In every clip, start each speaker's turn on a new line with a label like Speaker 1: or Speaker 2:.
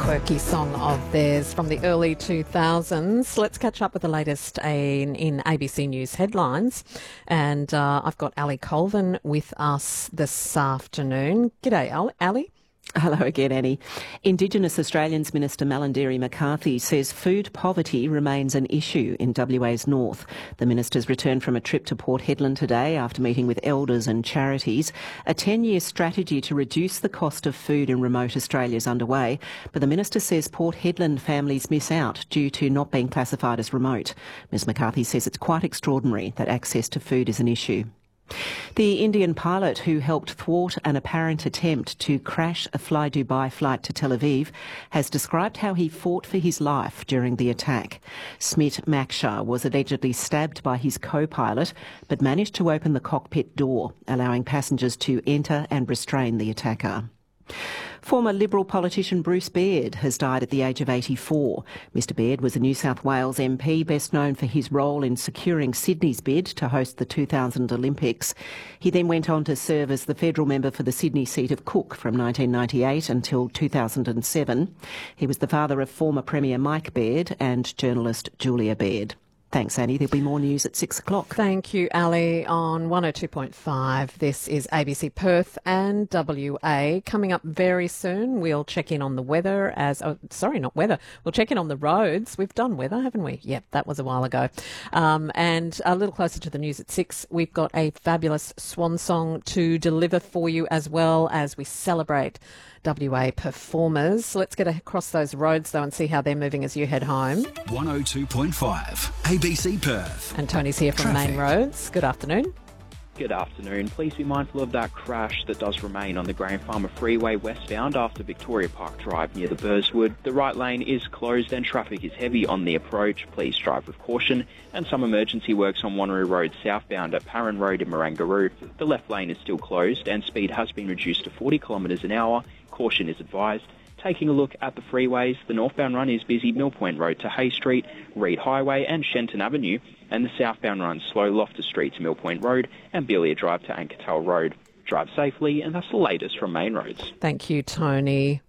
Speaker 1: quirky song of theirs from the early 2000s. Let's catch up with the latest in ABC News headlines. And I've got Ali Colvin with us this afternoon. G'day, Ali.
Speaker 2: Hello again, Annie. Indigenous Australians Minister Malarndirri McCarthy says food poverty remains an issue in WA's north. The minister's returned from a trip to Port Hedland today after meeting with elders and charities. A 10-year strategy to reduce the cost of food in remote Australia is underway, but the minister says Port Hedland families miss out due to not being classified as remote. Ms McCarthy says it's quite extraordinary that access to food is an issue. The Indian pilot who helped thwart an apparent attempt to crash a Fly Dubai flight to Tel Aviv has described how he fought for his life during the attack. Smit Makshar was allegedly stabbed by his co-pilot but managed to open the cockpit door, allowing passengers to enter and restrain the attacker. Former Liberal politician Bruce Baird has died at the age of 84. Mr Baird was a New South Wales MP, best known for his role in securing Sydney's bid to host the 2000 Olympics. He then went on to serve as the federal member for the Sydney seat of Cook from 1998 until 2007. He was the father of former Premier Mike Baird and journalist Julia Baird. Thanks, Annie. There'll be more news at 6 o'clock.
Speaker 1: Thank you, Ali. On 102.5, this is ABC Perth and WA. Coming up very soon, we'll check in on the weather We'll check in on the roads. We've done weather, haven't we? Yep, that was a while ago. And a little closer to the news at 6, we've got a fabulous swan song to deliver for you as well as we celebrate WA performers. Let's get across those roads, though, and see how they're moving as you head home.
Speaker 3: 102.5 ABC Perth.
Speaker 1: And Tony's here from Main Roads. Good afternoon.
Speaker 4: Good afternoon. Please be mindful of that crash that does remain on the Graham Farmer Freeway westbound after Victoria Park Drive near the Burswood. The right lane is closed and traffic is heavy on the approach. Please drive with caution. And some emergency works on Wanneroo Road southbound at Parran Road in Marangaroo. The left lane is still closed and speed has been reduced to 40 kilometres an hour. Caution is advised. Taking a look at the freeways, the northbound run is busy Mill Point Road to Hay Street, Reed Highway and Shenton Avenue, and the southbound run slow Loftus Street to Mill Point Road and Belia Drive to Ankertale Road. Drive safely, and that's the latest from Main Roads.
Speaker 1: Thank you, Tony.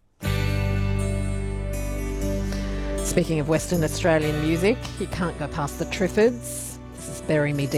Speaker 1: Speaking of Western Australian music, you can't go past the Triffids. This is Bury Me Deep.